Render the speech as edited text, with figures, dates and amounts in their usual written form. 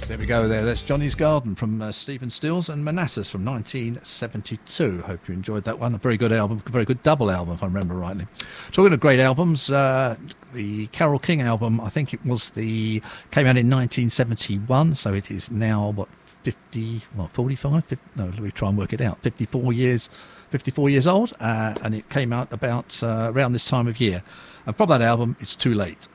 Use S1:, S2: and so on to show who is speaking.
S1: There we go there. That's Johnny's Garden from Stephen Stills and Manassas from 1972. Hope you enjoyed that one. A very good album, a very good double album, if I remember rightly. Talking of great albums, the Carole King album, I think it was came out in 1971, so it is now, 45? No, let me try and work it out. 54 years old, and it came out about around this time of year. And from that album, it's Too Late.